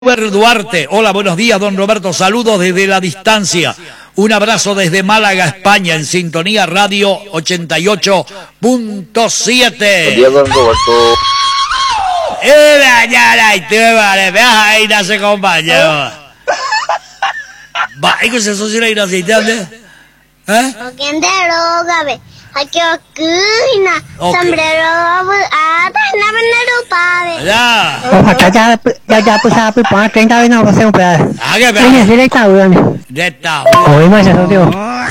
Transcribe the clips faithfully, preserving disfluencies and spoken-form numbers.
Robert Duarte, hola, buenos días, don Roberto, saludos desde la distancia, un abrazo desde Málaga, España, en sintonía radio ochenta y ocho punto siete. Buen día, don Roberto. ¡Eh, ya la vale! ¡Veas ahí, nace compañero! Va, ¿y qué es eso si la ira se entiende? ¿Eh? ¿Quién te roga, ve? Aquí ocurre sombrero ata na beneru pare. Ya. Ya ya ya pues a pues para treinta no va a ser un pedazo. Ah, qué Oye, pedazo. directa, weón. Neta. Oye, más eso, tío.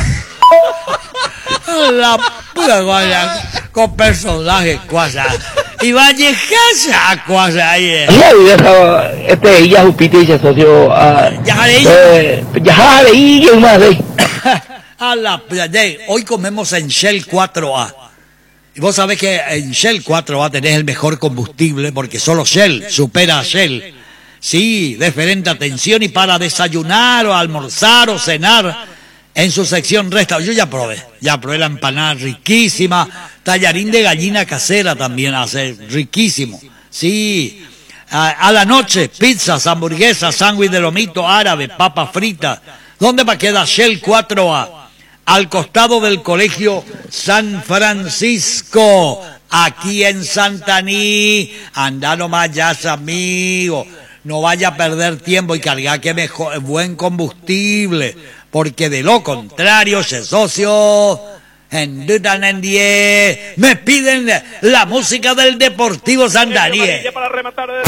La puta cosa, con personajes cuasas. Y va a llegar a cuasas ahí. Mira, vieja, este ya Jupiter se asoció a... Ya leí. Eh, ya leí, ¿quién más de? A la playa. Hoy comemos en Shell cuatro A. Y vos sabés que en Shell cuatro A tenés el mejor combustible porque solo Shell supera a Shell. Sí, diferente atención y para desayunar o almorzar o cenar en su sección restaurante. Yo ya probé, ya probé la empanada riquísima, tallarín de gallina casera también hace, riquísimo. Sí, a, a la noche, pizzas, hamburguesas, sándwich de lomito árabe, papas fritas. ¿Dónde va a quedar Shell cuatro A? Al costado del Colegio San Francisco, aquí en Santaní. Anda nomás ya, amigo. No vaya a perder tiempo y cargar que mejor, buen combustible, porque de lo contrario, ese socio, en dudan en diez, me piden la música del Deportivo Santaní.